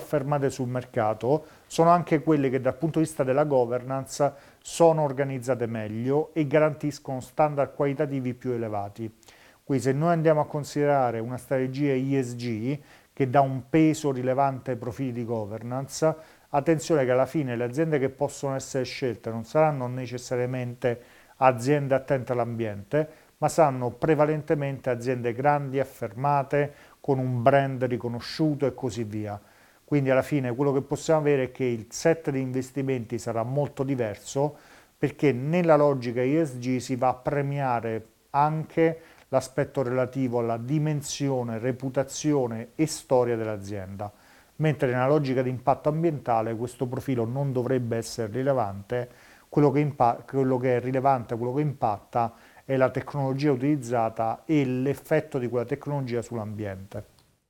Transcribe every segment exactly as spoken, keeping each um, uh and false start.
affermate sul mercato sono anche quelle che dal punto di vista della governance sono organizzate meglio e garantiscono standard qualitativi più elevati. Quindi se noi andiamo a considerare una strategia E S G che dà un peso rilevante ai profili di governance, attenzione che alla fine le aziende che possono essere scelte non saranno necessariamente aziende attente all'ambiente, ma saranno prevalentemente aziende grandi, affermate, con un brand riconosciuto e così via. Quindi alla fine quello che possiamo avere è che il set di investimenti sarà molto diverso perché nella logica E S G si va a premiare anche l'aspetto relativo alla dimensione, reputazione e storia dell'azienda, mentre nella logica di impatto ambientale questo profilo non dovrebbe essere rilevante, quello che, impa- quello che è rilevante, quello che impatta è la tecnologia utilizzata e l'effetto di quella tecnologia sull'ambiente.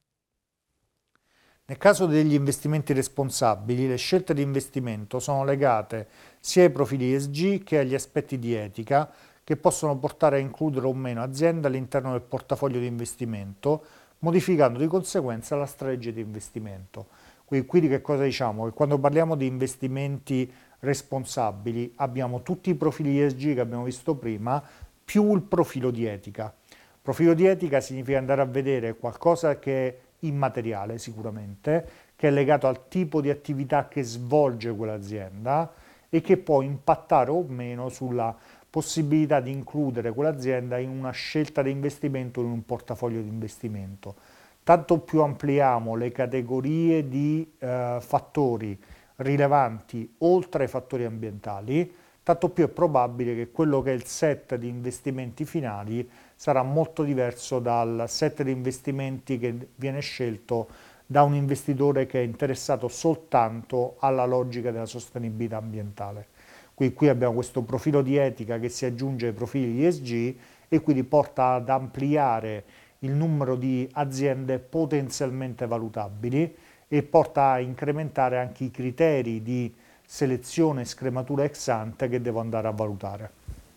Nel caso degli investimenti responsabili, le scelte di investimento sono legate sia ai profili E S G che agli aspetti di etica che possono portare a includere o meno aziende all'interno del portafoglio di investimento, modificando di conseguenza la strategia di investimento. Quindi, quindi che cosa diciamo? Che quando parliamo di investimenti responsabili abbiamo tutti i profili E S G che abbiamo visto prima, più il profilo di etica. Profilo di etica significa andare a vedere qualcosa che è immateriale sicuramente, che è legato al tipo di attività che svolge quell'azienda e che può impattare o meno sulla possibilità di includere quell'azienda in una scelta di investimento, in un portafoglio di investimento. Tanto più ampliamo le categorie di eh, fattori rilevanti oltre ai fattori ambientali, tanto più è probabile che quello che è il set di investimenti finali sarà molto diverso dal set di investimenti che viene scelto da un investitore che è interessato soltanto alla logica della sostenibilità ambientale. Qui, qui abbiamo questo profilo di etica che si aggiunge ai profili di E S G e quindi porta ad ampliare il numero di aziende potenzialmente valutabili e porta a incrementare anche i criteri di selezione e scrematura ex ante che devo andare a valutare.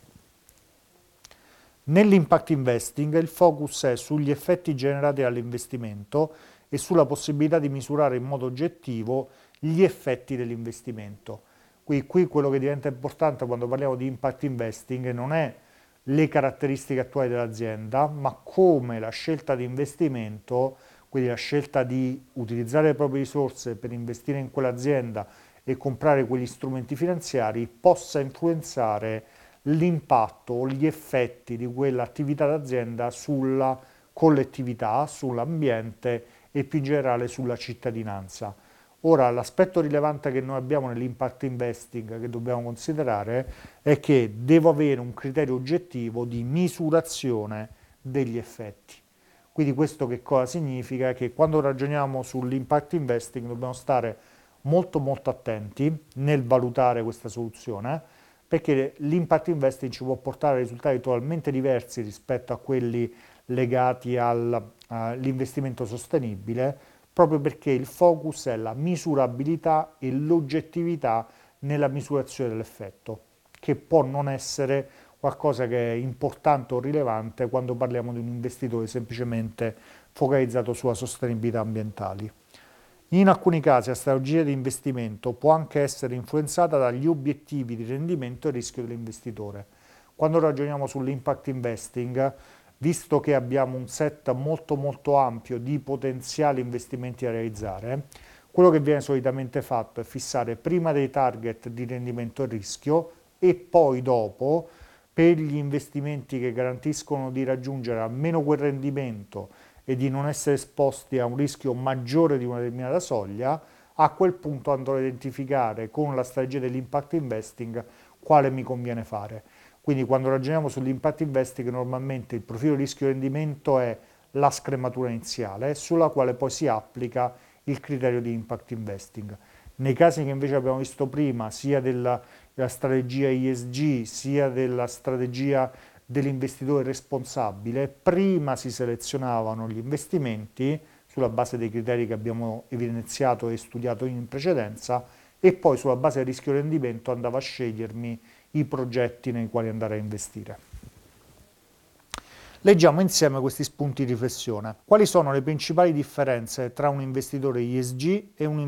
Nell'impact investing il focus è sugli effetti generati dall'investimento e sulla possibilità di misurare in modo oggettivo gli effetti dell'investimento. Qui, qui quello che diventa importante quando parliamo di impact investing non è le caratteristiche attuali dell'azienda, ma come la scelta di investimento, quindi la scelta di utilizzare le proprie risorse per investire in quell'azienda e comprare quegli strumenti finanziari, possa influenzare l'impatto o gli effetti di quell'attività d'azienda sulla collettività, sull'ambiente e più in generale sulla cittadinanza. Ora, l'aspetto rilevante che noi abbiamo nell'impact investing che dobbiamo considerare è che devo avere un criterio oggettivo di misurazione degli effetti. Quindi questo che cosa significa? Che quando ragioniamo sull'impact investing dobbiamo stare molto molto attenti nel valutare questa soluzione, perché l'impact investing ci può portare a risultati totalmente diversi rispetto a quelli legati al, all'investimento sostenibile, proprio perché il focus è la misurabilità e l'oggettività nella misurazione dell'effetto, che può non essere qualcosa che è importante o rilevante quando parliamo di un investitore semplicemente focalizzato sulla sostenibilità ambientale. In alcuni casi la strategia di investimento può anche essere influenzata dagli obiettivi di rendimento e rischio dell'investitore. Quando ragioniamo sull'impact investing, visto che abbiamo un set molto molto ampio di potenziali investimenti da realizzare, quello che viene solitamente fatto è fissare prima dei target di rendimento e rischio e poi dopo, per gli investimenti che garantiscono di raggiungere almeno quel rendimento e di non essere esposti a un rischio maggiore di una determinata soglia, a quel punto andrò a identificare con la strategia dell'impact investing quale mi conviene fare. Quindi quando ragioniamo sull'impact investing normalmente il profilo rischio-rendimento è la scrematura iniziale sulla quale poi si applica il criterio di impact investing. Nei casi che invece abbiamo visto prima, sia della, della strategia E S G sia della strategia dell'investitore responsabile, prima si selezionavano gli investimenti sulla base dei criteri che abbiamo evidenziato e studiato in precedenza e poi sulla base del rischio rendimento andavo a scegliermi i progetti nei quali andare a investire. Leggiamo insieme questi spunti di riflessione. Quali sono le principali differenze tra un investitore E S G e un